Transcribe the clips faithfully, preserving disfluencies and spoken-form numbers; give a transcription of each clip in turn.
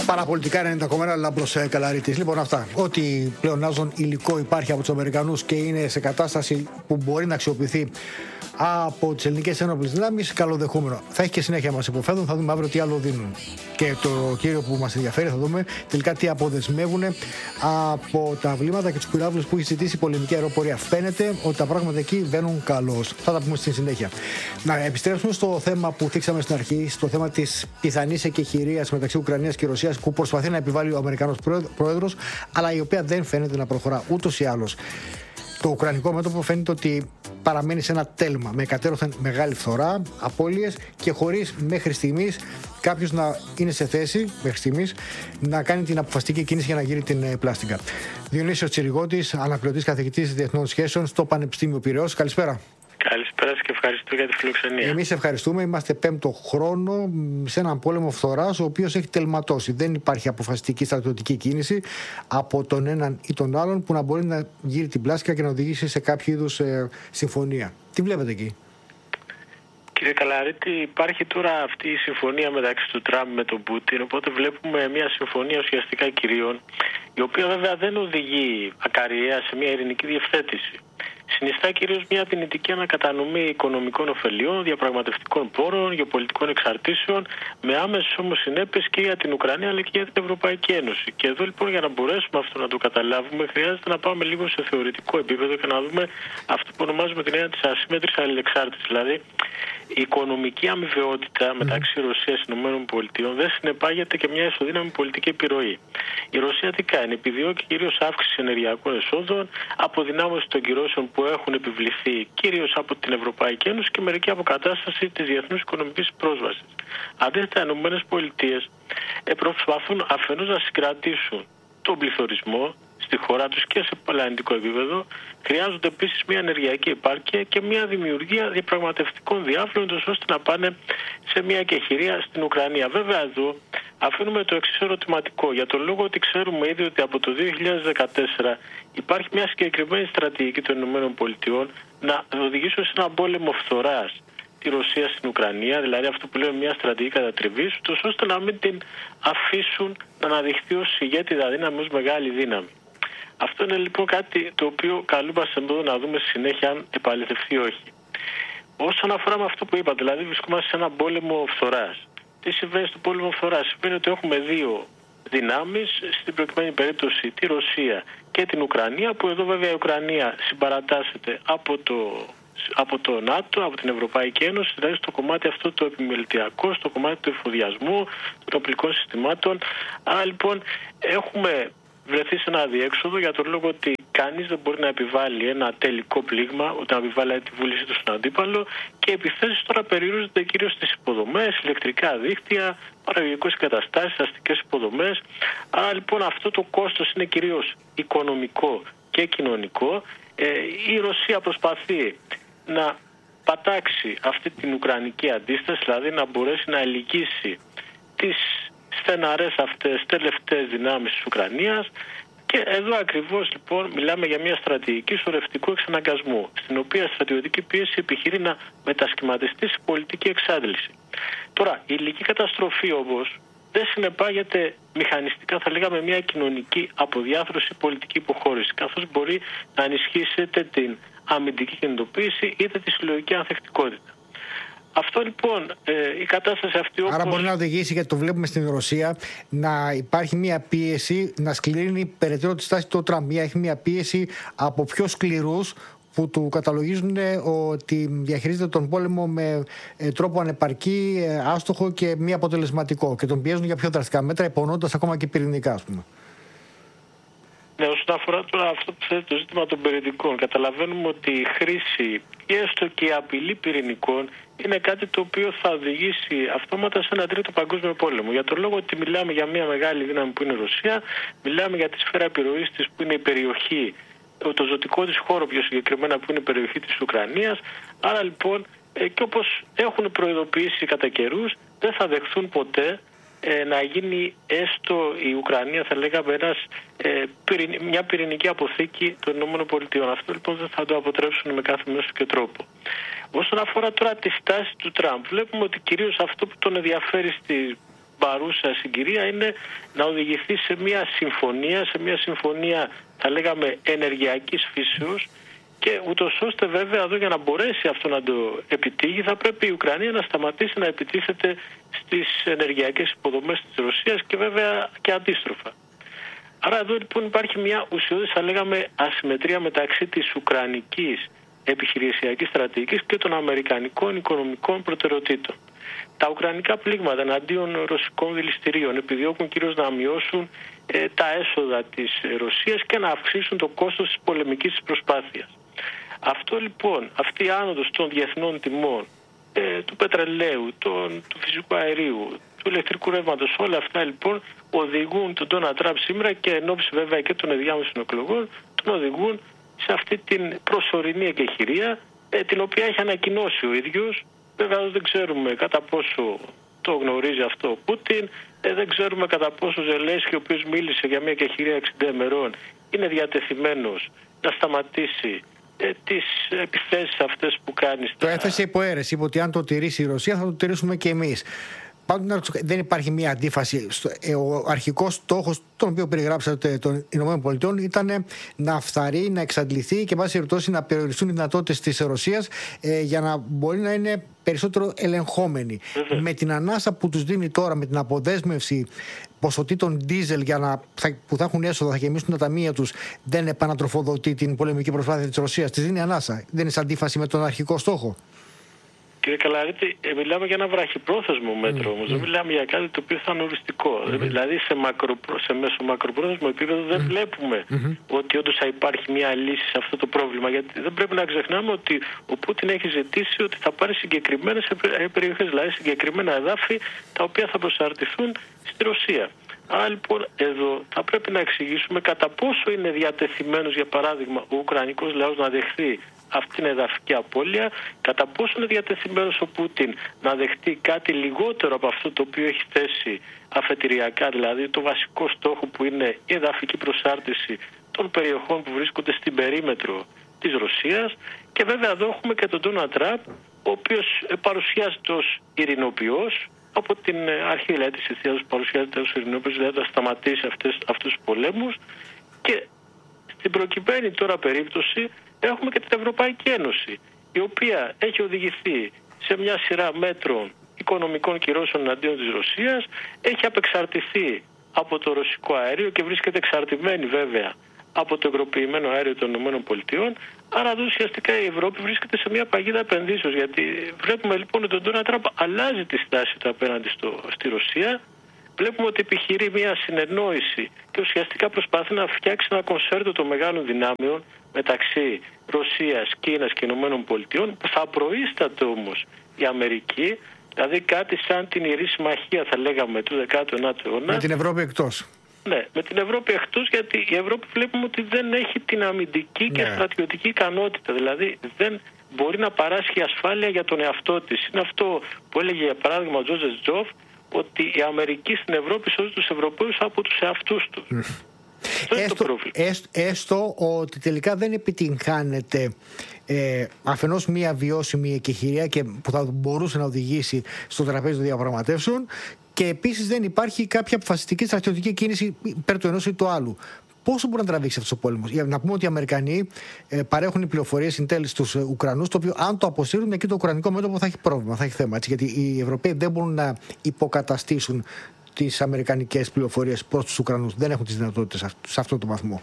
Παραπολιτικά ενενήντα κόμμα ένα Λάμπρος Καλαρίτης. Λοιπόν, αυτά. Ό,τι πλεονάζον υλικό υπάρχει από τους Αμερικανούς και είναι σε κατάσταση που μπορεί να αξιοποιηθεί από τις ελληνικές ένοπλες δυνάμεις, καλοδεχούμενο. Θα έχει και συνέχεια μας υποφέρουν. Θα δούμε αύριο τι άλλο δίνουν. Και το κύριο που μας ενδιαφέρει, θα δούμε τελικά τι αποδεσμεύουν από τα βλήματα και τους πυράβλους που έχει ζητήσει η πολεμική αεροπορία. Φαίνεται ότι τα πράγματα εκεί βαίνουν καλώς. Θα τα πούμε στη συνέχεια. Να επιστρέψουμε στο θέμα που θίξαμε στην αρχή, στο θέμα της πιθανής εκεχηρίας μεταξύ Ουκρανίας και Ρωσίας, που προσπαθεί να επιβάλλει ο Αμερικανός πρόεδρος, αλλά η οποία δεν φαίνεται να προχωρά ούτως ή άλλως. Το ουκρανικό μέτωπο φαίνεται ότι παραμένει σε ένα τέλμα, με κατέρωθεν μεγάλη φθορά, απώλειες και χωρίς μέχρι στιγμής κάποιος να είναι σε θέση, μέχρι στιγμής, να κάνει την αποφασιστική κίνηση για να γύρει την πλάστικα. Διονύσιος Τσιριγώτης, αναπληρωτής καθηγητής Διεθνών Σχέσεων στο Πανεπιστήμιο Πειραιώς. Καλησπέρα. Καλησπέρα και ευχαριστώ για τη φιλοξενία. Εμείς ευχαριστούμε. Είμαστε πέμπτο χρόνο σε έναν πόλεμο φθοράς, ο οποίος έχει τελματώσει. Δεν υπάρχει αποφασιστική στρατιωτική κίνηση από τον έναν ή τον άλλον που να μπορεί να γύρει την πλάσκα και να οδηγήσει σε κάποιο είδους ε, συμφωνία. Τι βλέπετε εκεί? Κύριε Καλαρίτη, υπάρχει τώρα αυτή η συμφωνία μεταξύ του Τραμπ με τον Πούτιν, οπότε βλέπουμε μια συμφωνία ουσιαστικά κυρίων, η οποία βέβαια δεν οδηγεί ακαριέα σε μια ειρηνική διευθέτηση. Συνιστά κυρίως μια δυνητική ανακατανομή οικονομικών ωφελιών, διαπραγματευτικών πόρων, γεωπολιτικών εξαρτήσεων, με άμεσες όμως συνέπειες και για την Ουκρανία αλλά και για την Ευρωπαϊκή Ένωση. Και εδώ λοιπόν, για να μπορέσουμε αυτό να το καταλάβουμε, χρειάζεται να πάμε λίγο σε θεωρητικό επίπεδο και να δούμε αυτό που ονομάζουμε την έννοια της ασύμμετρης αλληλεξάρτησης. Δηλαδή, η οικονομική αμοιβαιότητα μεταξύ Ρωσίας και ΗΠΑ δεν συνεπάγεται και μια ισοδύναμη πολιτική επιρροή. Η Ρωσία τι κάνει? Επιδιώκει κυρίως αύξηση ενεργειακών εσόδων, αποδυνάμωση των κυρώσεων που έχουν επιβληθεί κυρίως από την Ευρωπαϊκή Ένωση και μερική αποκατάσταση της διεθνούς οικονομικής πρόσβασης. Αντίθετα, οι ΗΠΑ προσπαθούν αφενός να συγκρατήσουν τον πληθωρισμό στη χώρα τους και σε πλανητικό επίπεδο. Χρειάζονται επίσης μια ενεργειακή επάρκεια και μια δημιουργία διαπραγματευτικών διάβλων, ώστε να πάνε σε μια εκεχηρία στην Ουκρανία. Βέβαια, εδώ αφήνουμε το εξής ερωτηματικό, για τον λόγο ότι ξέρουμε ήδη ότι από το δύο χιλιάδες δεκατέσσερα υπάρχει μια συγκεκριμένη στρατηγική των ΗΠΑ να οδηγήσουν σε ένα πόλεμο φθοράς τη Ρωσία στην Ουκρανία, δηλαδή αυτό που λέμε μια στρατηγική κατατριβής, ώστε να μην την αφήσουν να αναδειχθεί ως ηγέτιδα δύναμη, ως μεγάλη δύναμη. Αυτό είναι λοιπόν κάτι το οποίο καλούμαστε εδώ να δούμε στη συνέχεια αν επαληθευτεί ή όχι. Όσον αφορά με αυτό που είπα, δηλαδή βρισκόμαστε σε ένα πόλεμο φθοράς. Τι συμβαίνει στον πόλεμο φθοράς? Συμβαίνει ότι έχουμε δύο δυνάμεις, στην προκειμένη περίπτωση τη Ρωσία και την Ουκρανία, που εδώ βέβαια η Ουκρανία συμπαρατάσσεται από το, από το ΝΑΤΟ, από την Ευρωπαϊκή Ένωση, δηλαδή στο κομμάτι αυτό το επιμελητιακό, στο κομμάτι του εφοδιασμού, των οπλικών συστημάτων. Άρα λοιπόν έχουμε βρεθεί σε ένα αδιέξοδο για τον λόγο ότι κανείς δεν μπορεί να επιβάλλει ένα τελικό πλήγμα, ούτε να επιβάλλει τη βούληση του στον αντίπαλο, και οι επιθέσεις τώρα περιορίζονται κυρίως στις υποδομές, ηλεκτρικά δίκτυα, παραγωγικές εγκαταστάσεις, αστικές υποδομές. Άρα λοιπόν αυτό το κόστος είναι κυρίως οικονομικό και κοινωνικό. Ε, η Ρωσία προσπαθεί να πατάξει αυτή την ουκρανική αντίσταση, δηλαδή να μπορέσει να ελικίσει τις στεναρές αυτές τελευταίες δυνάμεις της Ουκρανίας, και εδώ ακριβώς λοιπόν μιλάμε για μια στρατηγική σωρευτικού εξαναγκασμού, στην οποία η στρατιωτική πίεση επιχειρεί να μετασχηματιστεί σε πολιτική εξάντληση. Τώρα, η υλική καταστροφή όμως δεν συνεπάγεται μηχανιστικά, θα λέγαμε, μια κοινωνική αποδιάθρωση, πολιτική υποχώρηση, καθώς μπορεί να ενισχύσει είτε την αμυντική κινητοποίηση είτε τη συλλογική ανθεκτικότητα. Αυτό λοιπόν, ε, η κατάσταση αυτή όπως... Άρα μπορεί να οδηγήσει, γιατί το βλέπουμε στην Ρωσία, να υπάρχει μια πίεση να σκληρύνει περαιτέρω τη στάση του Τραμπ. Έχει μια πίεση από πιο σκληρούς που του καταλογίζουν ότι διαχειρίζεται τον πόλεμο με τρόπο ανεπαρκή, άστοχο και μη αποτελεσματικό, και τον πιέζουν για πιο δραστικά μέτρα, υπονοώντας ακόμα και πυρηνικά, ας πούμε. Ναι, όσον αφορά τώρα αυτό που θέτει το ζήτημα των πυρηνικών, καταλαβαίνουμε ότι η χρήση και έστω και η απειλή πυρηνικών είναι κάτι το οποίο θα οδηγήσει αυτόματα σε ένα τρίτο παγκόσμιο πόλεμο. Για τον λόγο ότι μιλάμε για μια μεγάλη δύναμη που είναι η Ρωσία, μιλάμε για τη σφαίρα επιρροής της που είναι η περιοχή, το ζωτικό της χώρο πιο συγκεκριμένα που είναι η περιοχή της Ουκρανίας. Άρα λοιπόν, και όπως έχουν προειδοποιήσει κατά καιρούς, δεν θα δεχθούν ποτέ Ε, να γίνει έστω η Ουκρανία, θα λέγαμε, ένας, ε, πυρην, μια πυρηνική αποθήκη των ΗΠΑ. Αυτό λοιπόν δεν θα το αποτρέψουν με κάθε μέσο και τρόπο. Όσον αφορά τώρα τη στάση του Τραμπ, βλέπουμε ότι κυρίως αυτό που τον ενδιαφέρει στη παρούσα συγκυρία είναι να οδηγηθεί σε μια συμφωνία, σε μια συμφωνία θα λέγαμε ενεργειακής φύσεως, και ούτως ώστε βέβαια εδώ για να μπορέσει αυτό να το επιτύχει θα πρέπει η Ουκρανία να σταματήσει να επιτίθεται στις ενεργειακές υποδομές της Ρωσίας και βέβαια και αντίστροφα. Άρα εδώ λοιπόν υπάρχει μια ουσιώδης θα λέγαμε ασυμμετρία μεταξύ της ουκρανικής επιχειρησιακής στρατηγικής και των αμερικανικών οικονομικών προτεραιοτήτων. Τα ουκρανικά πλήγματα εναντίον ρωσικών δηληστηρίων επιδιώκουν κυρίως να μειώσουν ε, τα έσοδα της Ρωσίας και να αυξήσουν το κόστος της πολεμικής της προσπάθειας. Αυτό λοιπόν, αυτή η άνοδος των διεθνών τιμών ε, του πετρελαίου, των, του φυσικού αερίου, του ηλεκτρικού ρεύματος, όλα αυτά λοιπόν οδηγούν τον Ντόναλντ Τραμπ σήμερα και εν ώψη βέβαια και των ενδιάμεσων εκλογών, τον οδηγούν σε αυτή την προσωρινή εκεχηρία ε, την οποία έχει ανακοινώσει ο ίδιος. Βέβαια δεν ξέρουμε κατά πόσο το γνωρίζει αυτό ο Πούτιν, ε, δεν ξέρουμε κατά πόσο ο Ζελένσκι, ο οποίος μίλησε για μια εκεχηρία εξήντα ημερών, είναι διατεθειμένος να σταματήσει ε, τις επιθέσεις αυτές που κάνει. Στα... Το έθεσε υπό αίρεση, είπε ότι αν το τηρήσει η Ρωσία θα το τηρήσουμε και εμείς. Πάντως δεν υπάρχει μια αντίφαση. Ο αρχικός στόχος, τον οποίο περιγράψατε των ΗΠΑ, ήταν να φθαρεί, να εξαντληθεί και, εν πάση περιπτώσει, να περιοριστούν οι δυνατότητες της Ρωσίας ε, για να μπορεί να είναι περισσότερο ελεγχόμενοι. Mm-hmm. Με την ανάσα που τους δίνει τώρα, με την αποδέσμευση ποσοτήτων ντίζελ για να, που θα έχουν έσοδα, θα γεμίσουν τα ταμεία τους, δεν επανατροφοδοτεί την πολεμική προσπάθεια της Ρωσίας. Της δίνει ανάσα. Δεν είναι σε αντίφαση με τον αρχικό στόχο. Κύριε Καλαρίτη, μιλάμε για ένα βραχυπρόθεσμο μέτρο όμως, mm. δεν μιλάμε για κάτι το οποίο θα είναι οριστικό. Mm. Δηλαδή σε, μακροπρό, σε μέσο μακροπρόθεσμο επίπεδο δεν mm. βλέπουμε mm-hmm. ότι όντως θα υπάρχει μια λύση σε αυτό το πρόβλημα. Γιατί δεν πρέπει να ξεχνάμε ότι ο Πούτιν έχει ζητήσει ότι θα πάρει συγκεκριμένες περιοχές, δηλαδή συγκεκριμένα εδάφη τα οποία θα προσαρτηθούν στη Ρωσία. Άρα λοιπόν εδώ θα πρέπει να εξηγήσουμε κατά πόσο είναι διατεθειμένος, για παράδειγμα, ο Ουκρανικός λαός να δεχθεί αυτή την εδαφική απώλεια, κατά πόσο είναι διατεθειμένος ο Πούτιν να δεχτεί κάτι λιγότερο από αυτό το οποίο έχει θέσει αφετηριακά, δηλαδή το βασικό στόχο που είναι η εδαφική προσάρτηση των περιοχών που βρίσκονται στην περίμετρο της Ρωσίας. Και βέβαια εδώ έχουμε και τον Ντόναλντ Τραμπ, ο οποίος παρουσιάζεται ως ειρηνοποιός, από την αρχή δηλαδή της ευθείας παρουσιάζεται ως ειρηνοποιός, δηλαδή να σταματήσει αυτές, αυτούς τους πολέμους. Και στην προκειμένη τώρα περίπτωση έχουμε και την Ευρωπαϊκή Ένωση, η οποία έχει οδηγηθεί σε μια σειρά μέτρων οικονομικών κυρώσεων εναντίον της Ρωσίας, έχει απεξαρτηθεί από το ρωσικό αέριο και βρίσκεται εξαρτημένη βέβαια από το υγροποιημένο αέριο των ΗΠΑ. Άρα εδώ ουσιαστικά η Ευρώπη βρίσκεται σε μια παγίδα επενδύσεως, γιατί βλέπουμε λοιπόν ότι ο Ντόναλντ Τραμπ αλλάζει τη στάση του απέναντι στο, στη Ρωσία. Βλέπουμε ότι επιχειρεί μια συνεννόηση και ουσιαστικά προσπαθεί να φτιάξει ένα κονσέρτο των μεγάλων δυνάμεων μεταξύ Ρωσίας, Κίνας και Ηνωμένων Πολιτειών, που θα προείσταται όμως η Αμερική, δηλαδή κάτι σαν την Ιερή Συμμαχία θα λέγαμε του δέκατου ενάτου αιώνα. Με την Ευρώπη εκτός. Ναι, με την Ευρώπη εκτός, γιατί η Ευρώπη βλέπουμε ότι δεν έχει την αμυντική ναι. και στρατιωτική ικανότητα, δηλαδή δεν μπορεί να παράσχει ασφάλεια για τον εαυτό της. Είναι αυτό που έλεγε για παράδειγμα ο Τζόζεφ Τζοφ, ότι η Αμερική στην Ευρώπη σώζει τους Ευρωπαίους από τους εαυτούς τους. Αυτό έστω, είναι το έστω, έστω ότι τελικά δεν επιτυγχάνεται ε, αφενός μια βιώσιμη εκεχηρία και που θα μπορούσε να οδηγήσει στο τραπέζι των διαπραγματεύσεων, και επίσης δεν υπάρχει κάποια αποφασιστική στρατιωτική κίνηση υπέρ του ενός ή του άλλου. Πόσο μπορεί να τραβήξει αυτός ο πόλεμος? Για να πούμε ότι οι Αμερικανοί ε, παρέχουν οι πληροφορίες εν τέλει στους ε, Ουκρανούς, το οποίο αν το αποσύρουν, εκεί το ουκρανικό μέτωπο θα έχει πρόβλημα, θα έχει θέμα. Έτσι, γιατί οι Ευρωπαίοι δεν μπορούν να υποκαταστήσουν τις αμερικανικές πληροφορίες προς τους Ουκρανούς. Δεν έχουν τις δυνατότητες σε αυτό το βαθμό.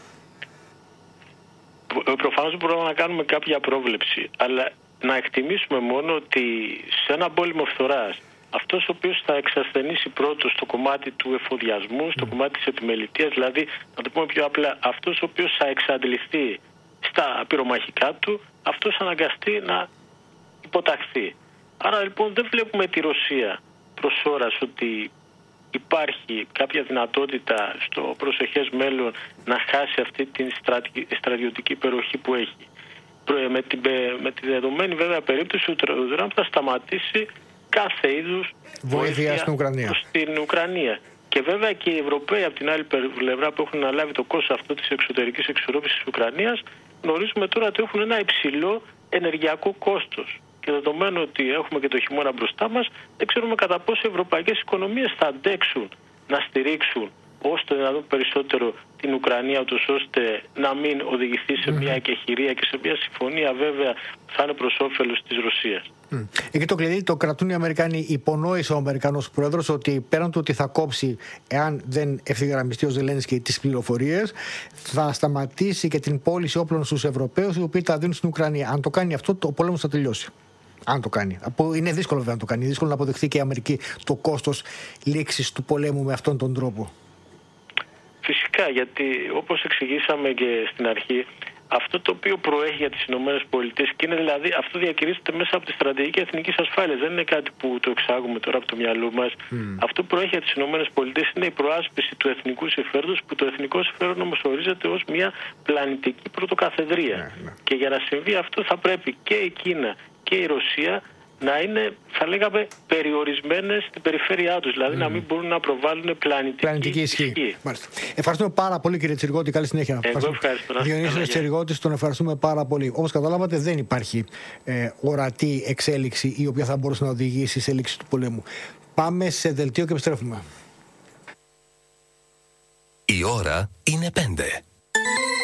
Προφανώς μπορούμε να κάνουμε κάποια πρόβλεψη, αλλά να εκτιμήσουμε μόνο ότι σε ένα πόλεμο φθοράς, αυτός ο οποίος θα εξασθενήσει πρώτος στο κομμάτι του εφοδιασμού, στο mm. κομμάτι της επιμελητίας, δηλαδή, να το πούμε πιο απλά, αυτός ο οποίος θα εξαντληθεί στα πυρομαχικά του, αυτός αναγκαστεί να υποταχθεί. Άρα λοιπόν δεν βλέπουμε τη Ρωσία προς ώρας ότι υπάρχει κάποια δυνατότητα στο προσεχές μέλλον να χάσει αυτή την στρατιωτική υπεροχή που έχει. Με, την, με τη δεδομένη βέβαια περίπτωση ο Τραμπ θα σταματήσει κάθε είδους βοήθεια στην Ουκρανία. στην Ουκρανία. Και βέβαια και οι Ευρωπαίοι από την άλλη πλευρά που έχουν αναλάβει το κόστος αυτό της εξωτερικής εξορρόπησης της Ουκρανίας, γνωρίζουμε τώρα ότι έχουν ένα υψηλό ενεργειακό κόστος. Και δεδομένου ότι έχουμε και το χειμώνα μπροστά μας, δεν ξέρουμε κατά πόσο οι ευρωπαϊκές οικονομίες θα αντέξουν να στηρίξουν ώστε να δουν περισσότερο την Ουκρανία, ούτως ώστε να μην οδηγηθεί σε μια εκεχηρία και σε μια συμφωνία βέβαια που θα είναι προς όφελος της Ρωσίας. Mm. Εκεί το κλειδί το κρατούν οι Αμερικάνοι. Υπονόησε ο Αμερικανός πρόεδρος ότι πέραν του ότι θα κόψει, εάν δεν ευθυγραμμιστεί ο Ζελένσκι, τις πληροφορίες, θα σταματήσει και την πώληση όπλων στους Ευρωπαίους οι οποίοι τα δίνουν στην Ουκρανία. Αν το κάνει αυτό, ο πόλεμος θα τελειώσει. Αν το κάνει. Είναι δύσκολο βέβαια να το κάνει. Είναι δύσκολο να αποδεχθεί και η Αμερική το κόστος λήξης του πολέμου με αυτόν τον τρόπο. Φυσικά, γιατί όπως εξηγήσαμε και στην αρχή, αυτό το οποίο προέχει για τις Ηνωμένες Πολιτείες και είναι δηλαδή, αυτό διακηρύσσεται μέσα από τη στρατηγική εθνικής ασφάλειας. Δεν είναι κάτι που το εξάγουμε τώρα από το μυαλό μας. Mm. Αυτό που προέχει για τις Ηνωμένες Πολιτείες είναι η προάσπιση του εθνικού συμφέροντος, που το εθνικό συμφέρον όμως ορίζεται ως μια πλανητική πρωτοκαθεδρία. Mm. Και για να συμβεί αυτό θα πρέπει και η Κίνα και η Ρωσία να είναι, θα λέγαμε, περιορισμένες στην περιφέρειά τους. Δηλαδή mm. να μην μπορούν να προβάλλουν πλανητική, πλανητική ισχύ. ισχύ. Ευχαριστούμε πάρα πολύ, κύριε Τσιριγώτη. Καλή συνέχεια. Εγώ ευχαριστώ. Διονύσιος Τσιριγώτης, τον ευχαριστούμε πάρα πολύ. Όπως καταλάβατε, δεν υπάρχει ε, ορατή εξέλιξη η οποία θα μπορούσε να οδηγήσει σε λήξη του πολέμου. Πάμε σε δελτίο και επιστρέφουμε. Η ώρα είναι πέντε.